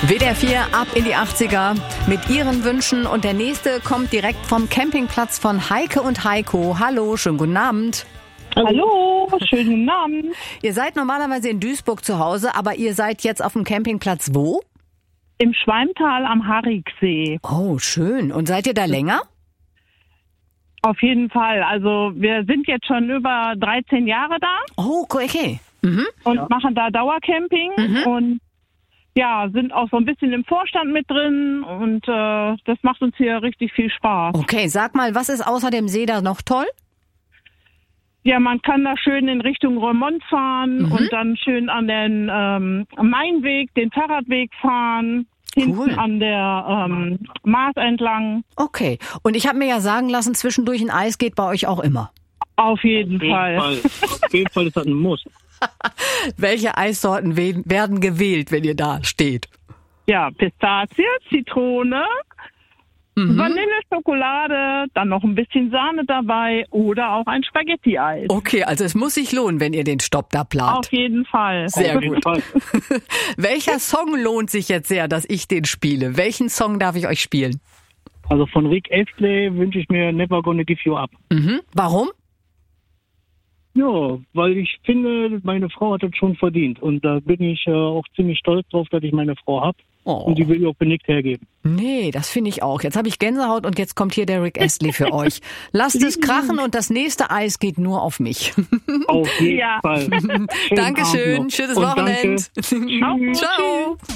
WDR 4 ab in die 80er mit Ihren Wünschen. Und der nächste kommt direkt vom Campingplatz von Heike und Heiko. Hallo, schönen guten Abend. Hallo, schönen guten Abend. Ihr seid normalerweise in Duisburg zu Hause, aber ihr seid jetzt auf dem Campingplatz wo? Im Schwalmtal am Hariksee. Oh, schön. Und seid ihr da länger? Auf jeden Fall. Also wir sind jetzt schon über 13 Jahre da. Oh, okay. Und machen da Dauercamping und ja, sind auch so ein bisschen im Vorstand mit drin und das macht uns hier richtig viel Spaß. Okay, sag mal, was ist außer dem See da noch toll? Ja, man kann da schön in Richtung Roermond fahren und dann schön an den Mainweg, den Fahrradweg fahren, hinten an der Maas entlang. Okay, und ich habe mir ja sagen lassen, zwischendurch ein Eis geht bei euch auch immer. Auf jeden Fall. Auf jeden Fall ist das ein Muss. Welche Eissorten werden gewählt, wenn ihr da steht? Ja, Pistazie, Zitrone, Vanille, Schokolade, dann noch ein bisschen Sahne dabei oder auch ein Spaghetti-Eis. Okay, also es muss sich lohnen, wenn ihr den Stopp da plant. Auf jeden Fall. Sehr Auf jeden gut. Fall. Welcher Song lohnt sich jetzt sehr, dass ich den spiele? Welchen Song darf ich euch spielen? Also von Rick Astley wünsche ich mir Never Gonna Give You Up. Warum? Ja, weil ich finde, meine Frau hat das schon verdient. Und da bin ich auch ziemlich stolz drauf, dass ich meine Frau habe. Oh. Und die will ich auch benickt hergeben. Nee, das finde ich auch. Jetzt habe ich Gänsehaut und jetzt kommt hier der Rick Astley für euch. Lasst es krachen und das nächste Eis geht nur auf mich. Auf jeden Ja. Fall. Schönen Dankeschön, Abend noch. schönes Und Wochenende. danke. Ciao.